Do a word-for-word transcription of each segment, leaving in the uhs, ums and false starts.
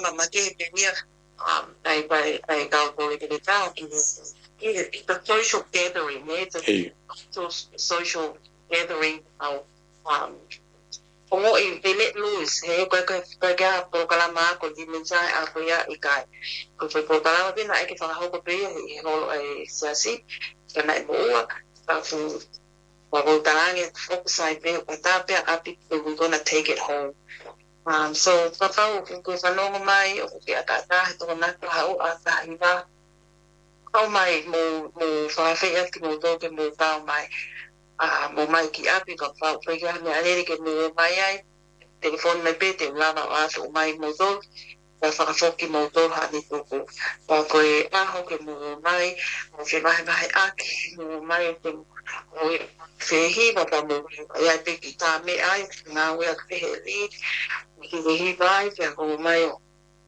programa make penia um ai by ai kau ko le ke ta ki it's a social gathering, it's a Hey. social gathering au um Como i vele luz, he ko ko ko ga programa ko di mensaje a ko ya ikai. Ko foi programa bina ai ke fa ho ko pe e ho e sasi kana e boa ta fu wa go tangi focus ai pe o ta pe a pi we're going to take it home. Um so fa fa ko ko fa no mai o ke ata ta to na ka o ata iba. Au mai mo mo fa fe ya ki mo to ke mo ta mai. Ah mo mai ki api ka fa pe ya me ale ke mo mai ai telefon na pe te lava a so mai motor pa whakafoki motor ha ni tuku. Pa koe aho ke mo mai, mo se mahi mahi aki, mo mai te mo whehi pa pa mo ia pe ki tā me ai, ngā wea kehe li, ki wehi vai, pe ako mai o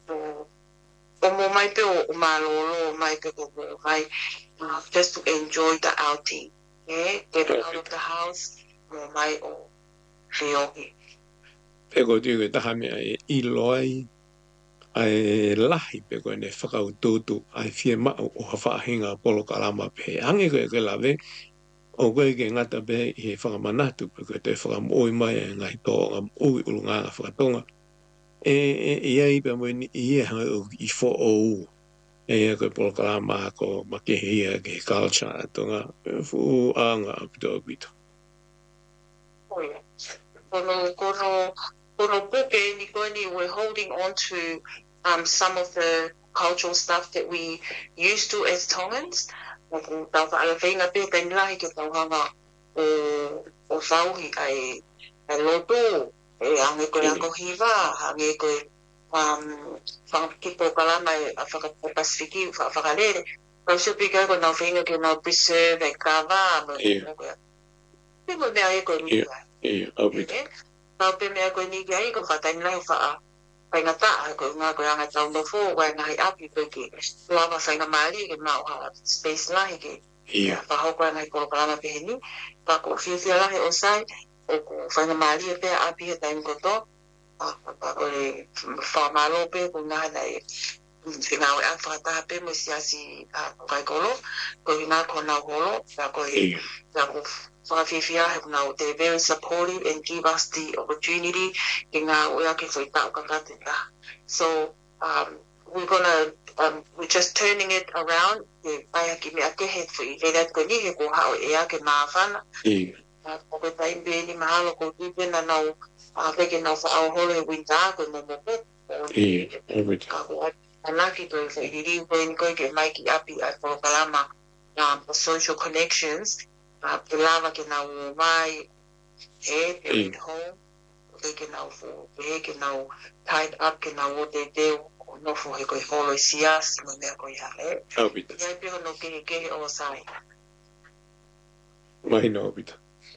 o mo mai pe o malolo, mai pe ko mo mai, just to enjoy the outing. Yeah, get out of the house, mo mai o whiohi. Peko tū taha mea e iloi ai lahi peko ne whakau tūtu ai whie mao o hawhaahinga polo kalama pe. Hange koe koe lawe, o koe ke ngata pe i he whakamanatu peko te whakamoi mai e ngai tō ngam ui ulunga ngā whakatonga. E ia i pe mweni i e hanga i fo o u. E ia koe polo kalama ko makehia ke culture tonga fu anga apito apito. Oh yeah. Kono, kono, kono puke ni koni, we're holding on to um, some of the cultural stuff that we used to as Tongans. Tau whaala whainga pe kai nilahi ke tau hanga o, o whauhi ai, ai loto, e ange koe anko hiwa, ange koe um, whakakipo kalama e a whakapasifiki, whakalere. Kau supi kai ko nau whainga ke nau preserve e kawa, mo koe. Pimo mea e koe ni kai. Ia, apito. Tau pe mea koe ni kai, ko whatai nai wha pai ngata, ko ngā koe anga tau no fō, wai ngahi api koe ki lava whainga maari ke mau ha space lahi ke. Ia. Whahau koe ngai koro kalama pe heni, pa ko whiwhia lahi o sai, o ko whainga maari e pea api he taimi koto, pa ko le whamalo pe, ko ngaha nai whingawe a whakataha pe mo siasi kai kolo, ko ngā kona kolo, pa ko e, pa ko whakawhiwhia he nau, they're very supportive and give us the opportunity ki ngā oia ke whaitau kakatita. So, um, we're gonna, um, we're just turning it around, e pai ki mea ke he whi, e rea ko ni he ko hao e a ke māwhana. Ia. Ko ke taimbe ni mahalo ko tūpena nau, a peke nau whaau holo e winta ko mo mo po. Ia, apito. Ka ko anaki to e whairiri koe ni koe ke mai ki api a koro kalama, um, for social connections. Uh, pe lava ke nau mai e pe at home, pe ke nau fu, pe ke nau tied up ke nau o te te no fu he koe holo i sias, mo mea koe hale. Apito. Iai pe hono kehe kehe o sai. Mahina apito.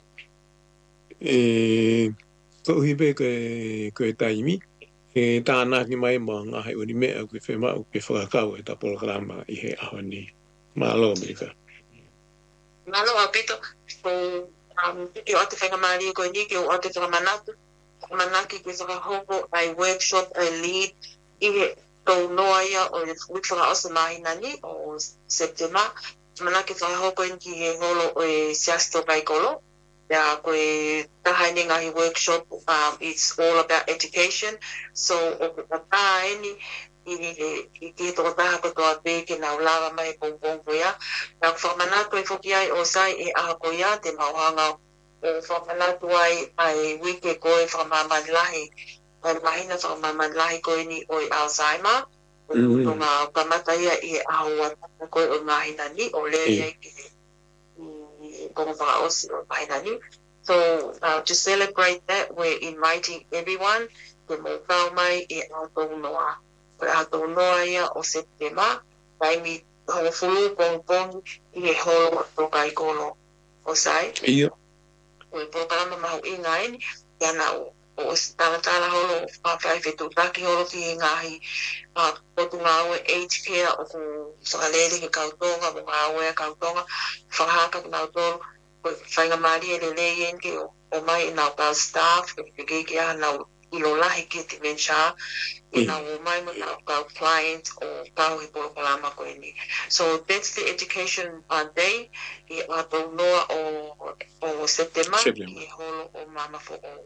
E, ko hipe koe, koe taimi, e tāna ki mai ma ngā hei uri mea koe whema o ke whakakau e ta polo karama i he aho ni. Mālo Amerika. Malo apito, so um ki o te whainga maari koe ni, ki o te whakamanatu, manaki ki whakahoko, ai workshop, ai lead, i he tau noa ia o le wikwhaka osa mahina ni, o September, manaki whakahoko in ki he holo o e siasto kai kolo, ya koe tahaini ngahi workshop, um, it's all about education, so o ka tahaini, i ki toko taha kotoa pe ke nau lava mai pongpong ko ia. Nā whakamanato e whoki ai o sai e aha ko ia te mauhanga o whakamanato ai ai wike koe whakamamanilahi. Ai mahina whakamamanilahi koe ni o i Alzheimer. O ngā kamata ia i e aho wataka koe o ngāhina ni o lea ia ki he kongo whakaosi o ngāhina ni. So uh, to celebrate that, we're inviting everyone te mo kau mai e aho noa. Koe ato noa ia o September, taimi hongo fulu pongpong i he holo o kai kolo o sai. Ia. Koe pōkalama mahu i ngā eni, ia nā o o tāna holo whawhai whetu taki holo ki he ngahi kotu ngā ue aged care o ku whakalele ke kautonga, mo ngā ue kautonga, whakahaka ki nau tolu, koe whainga maari e le leien ke o mai i nau kau staff, ke ke ke aha nau ilo lahi ki dementia ina o mai mo na ka client o ka hi po kalama ko ini. So that's the education uh, day i ato noa o o September i holo o mama fo o.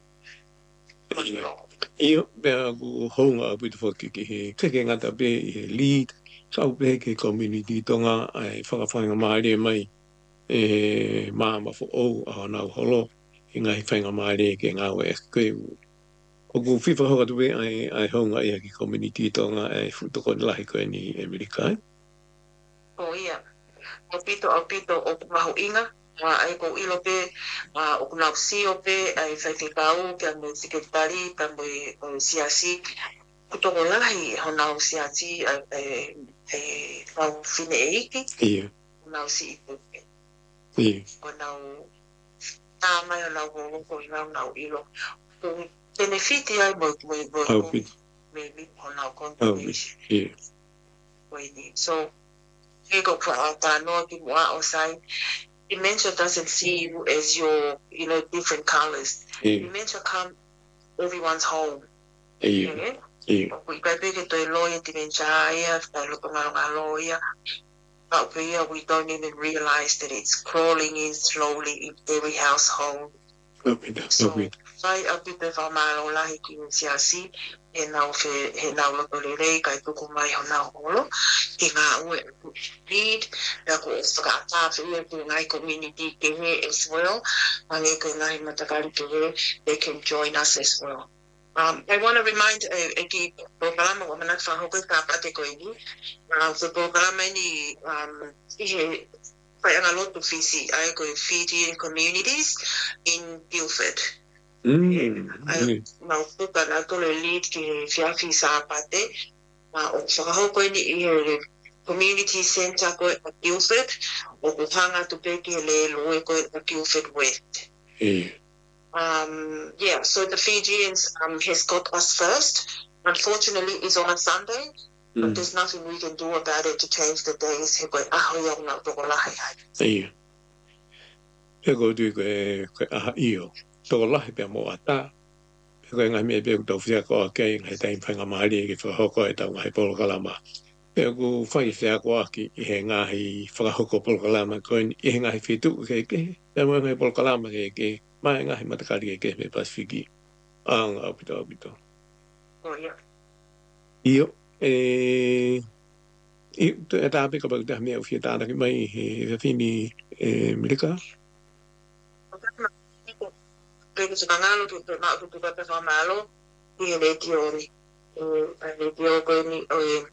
Io be ku honga bit fo ki ki ke ke ngata be lead sau be ke community tonga ai whakawhainga maare mai e mama fo o a na holo i ngai whainga maare ke ngā we ke o ku whiwha hoka tuwe ai ai honga ia ki community tonga ai futoko lahi koe ni Amerika. O ia, o pito o pito o mahu inga ai ko ilo pe o kuna si o pe ai whaiwhikau ke anu sekretari pa mo siasi kutoko lahi hona o siasi ai e au fine eiki. Ia. Nau si ipu. Ia. O nau tamai o nau ko ko nau nau ilo. Benefiti ai mo mo mo maybe on our contribution. Yeah. So we go for our no people outside. Dementia doesn't see you as your, you know, different colors. Yeah. Dementia come everyone's home. Yeah. Okay? Yeah. We got big to a lawyer, dementia, I look around a lawyer. But we, we don't even realize that it's crawling in slowly in every household. So, vai a bit of a malo lahi ki siasi e nau fe he nau lo le rei kai tuku mai ho nau holo ki ngā ue lead na ko e whakaata fe ue ki ngai community ke he as well ange ko ngai matakari ke he they can join us as well. Um, I want to remind uh, ki programa wa manak whahoko ka pate ko ini uh, the programa ni um, ihe Pai anga lotu fisi ai ko Fijian communities in Guildford. Mm. Ai mau puka na ko le lead ki fiafi sa pate ma o whakaho ko ni i community center ko at Guildford o ko hanga tu pe ki le loe ko at Guildford West. Yeah. Um, yeah, so the Fijians um, has got us first. Unfortunately, it's on a Sunday. Mm. But there's nothing we can do about it to change the days. Iya. Ego du ke ke aha io. To lahi pe mo ata. Ko ngai me pe to fia ko ke ngai tai phanga mari ke fo ko e tau ngai polo kalama. Ego fai fia ko ki he ngai fa ko polo kalama ko i he ngai fitu ke ke. Pe mo ngai polo kalama ke ke mai ngai matakari ke me pasifiki. Ang apito apito. Oh yeah. Io e e ta pe ko ba da me o fia ta ki mai he fini e Amerika. Perché se magari tutto ma tutto per fare malo e le tioni e le tioni quindi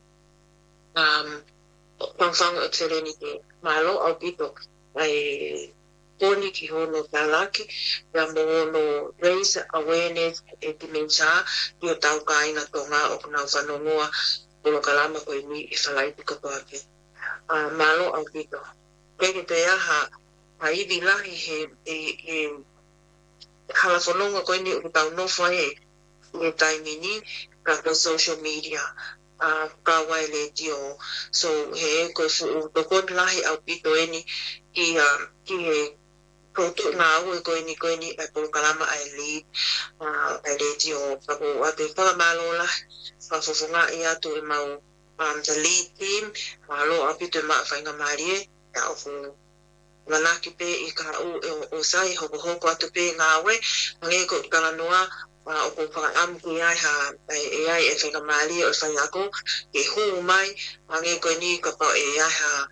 um non fanno serenità malo ho detto ai poni che hanno talaki abbiamo raise awareness e dementia io tau kai na tonga o na fanno noa quello kalama ko ni isalai ko pake ah malo ho detto perché te ha ai di là e e hala whanonga koe ni o tau nofai e e taimini ka ka social media uh, ka wai le tio so he koe fu o toko lahi au pito e ni ki uh, ki he koto ngā au e koe ni koe ni e polo kalama ai lead uh, ai le tio ka ko ate whakamalo lahi whafofonga i atu e mau um, the lead team malo au pito e maa whainga marie e au fu Lanaki pe i ka u o sai hoko hoko atu pe ngā we nge ko kala noa o ko whaka amu ki ai ha e ai e whaika maali o whai ako e hu mai nge ko ni ka pa e ai ha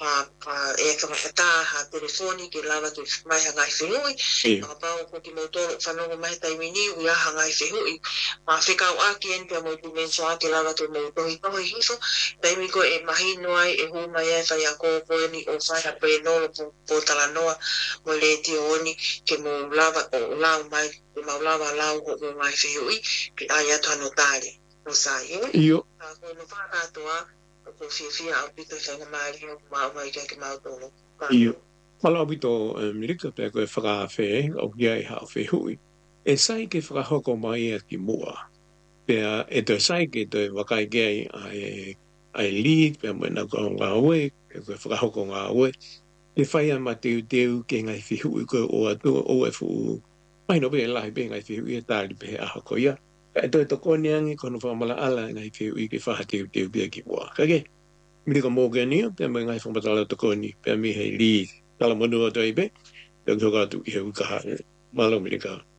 e whakata ha telefoni ki lava tu mai ha ngai whenui ka pa o ko ki motoro whanongo mai taimini ui aha ngai whenui ma whikau aki en pia mo dimension aki lava tu motohi tohi hifo taimi ko e mahi noai e hu mai e whai ako ko ni o whai ha pe nolo po tala noa mo le ti oni ke mo lava o lau mai ke mo lava lau ho mo mai whenui ki ai atu anotari no sai e Io ko no whaka atua ko fia au pito whainga maari o mau mai kia ke mau tolo. Io. Malo abito Amerika pe ko whaka whe o kia i hao whe hui. E sai ke whakahoko mai e ki mua. Pea e te sai ke te wakai kia ai ai lead pe mo na ko ngā ue e ko whakahoko ngā ue. E whai a ma teu teu ke ngai whe hui ko o atua o e fu mai no pe lahi pe ngai whe hui e tāli pe aho ko ia. Ka ito ito ko niya ngi kono fa mala ala ngai ke i ke fa te te bia ki wa. Ka ke mi ko mo ke ni pe me ngai fa batala to ko ni pe mi he li. Kala mo no to ibe. Pe ko ka tu i he ka ha. Malo mi ka.